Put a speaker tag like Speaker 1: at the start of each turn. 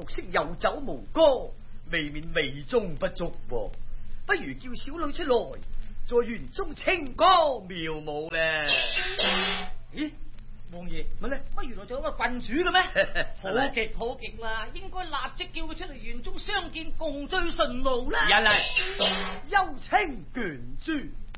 Speaker 1: 識有酒無歌，未免美中不足噃。不如叫小女出來，在園中清歌妙舞咧。
Speaker 2: 咦，王爺乜咧？乜原來仲有個郡主嘅咩？好極好極啦，應該立即叫佢出嚟園中相見，共醉順路啦。
Speaker 1: 一嚟，有請卷珠。